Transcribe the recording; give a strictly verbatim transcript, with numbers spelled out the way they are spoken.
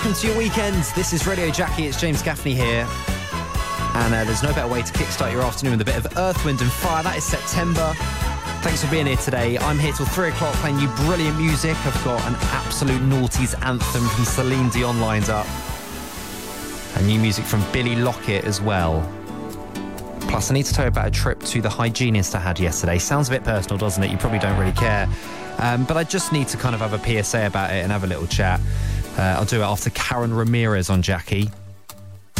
welcome to your weekends. This is Radio Jackie, it's James Gaffney here. And uh, there's no better way to kickstart your afternoon with a bit of Earth, Wind and Fire. That is September. Thanks for being here today. I'm here till three o'clock playing you brilliant music. I've got an absolute noughties anthem from Celine Dion lined up. And new music from Billy Lockett as well. Plus, I need to tell you about a trip to the hygienist I had yesterday. Sounds a bit personal, doesn't it? You probably don't really care. Um, but I just need to kind of have a P S A about it and have a little chat. Uh, I'll do it after Karen Ramirez on Jackie.